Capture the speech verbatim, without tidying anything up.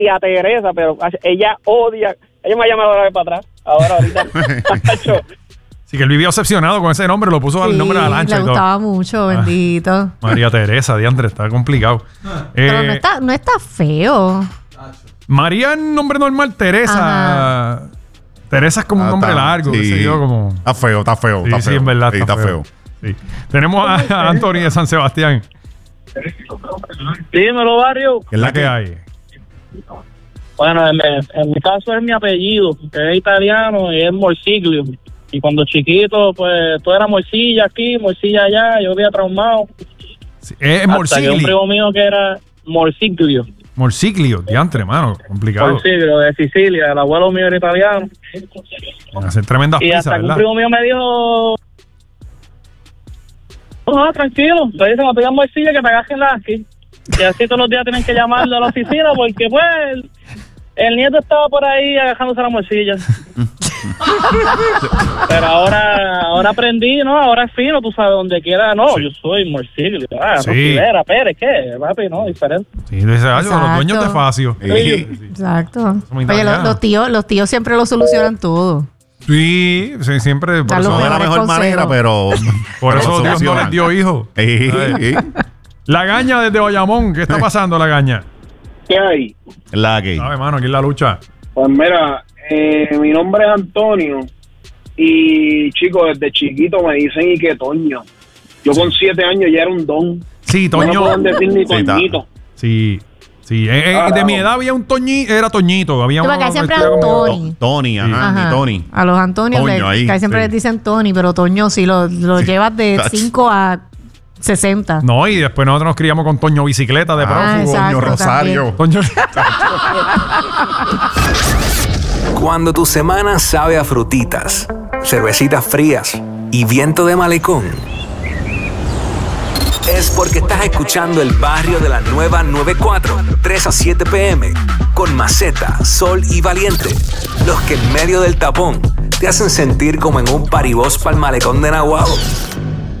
tía Teresa, pero ella odia, ella me ha llamado otra vez para atrás, ahora ahorita. Sí, que él vivía obsesionado con ese nombre, lo puso al Sí, nombre de la lancha le y todo. gustaba mucho, bendito. Ah, María Teresa, diantre, está complicado. Pero Eh, no está, no está feo. María es nombre normal, Teresa. Ajá. Teresa es como un Ah, nombre está, largo, sí. qué sé yo, como... Está feo, está feo. Sí, está sí, feo. en verdad Sí, está, está feo. feo. Sí. Tenemos a, a Anthony de San Sebastián. Dímelo, barrio. ¿Qué es ¿La la que que hay? Bueno, en, en mi caso es mi apellido, que es italiano y es Morsiglio. Y cuando chiquito, pues, todo era morcilla aquí, morcilla allá, yo había traumado. Sí, es Hasta que un Morsigli. primo mío que era Morsiglio. Morsiglio, diantre, mano, complicado. Morsiglio, de Sicilia, el abuelo mío era italiano. Van a hacer tremendas Y pizzas, hasta que un ¿verdad? primo mío me dijo... No, tranquilo, te dicen a pegar morcilla que te agajen la aquí. Y así todos los días tienen que llamarlo a la oficina porque, pues, el, el nieto estaba por ahí agajándose la morcilla. Pero ahora ahora aprendí, ¿no? Ahora es fino, tú sabes, donde quiera. No, Sí. yo soy Morsiglio. Ah, Sí. no, Rivera, Pérez, ¿qué? Papi, no, diferente. Sí, de ese año, los Exacto. dueños de Facio. Sí. Exacto. Somos Oye, italianos. los, los tíos, los tíos siempre lo solucionan todo. Sí, sí, siempre. Por Dan eso, los No de la mejores mejor consejos. manera, pero. por pero eso Dios no solucionan. les dio hijos. Sí, sí. La Gaña desde Bayamón. ¿Qué está pasando, La Gaña? ¿Qué hay? La que. Sabe, mano, aquí en la lucha. Pues mira, eh, mi nombre es Antonio y chicos, desde chiquito me dicen y que Toño. Yo con siete años ya era un don. Sí, No me Toño. pueden decir ni Sí, está. Toñito. Sí, sí. Eh, eh, Ah, de mi no. edad había un Toñito, era Toñito. Había Sí, uno porque hay siempre vestido como- Tony. Tony, ajá, Ajá. ni Tony. A los Antonios Toño le- ahí, que siempre sí. les dicen Tony, pero Toño sí lo, lo Sí. llevas de cinco a sesenta. No, y después nosotros nos criamos con Toño Bicicleta de Ah, prófugo. exacto. Toño Rosario. Toño. Cuando tu semana sabe a frutitas, cervecitas frías y viento de malecón, es porque estás escuchando El Barrio de la Nueva noventa y cuatro, tres a siete pm, con Maceta, Sol y Valiente, los que en medio del tapón te hacen sentir como en un paribós pa'l malecón de Nahuatl.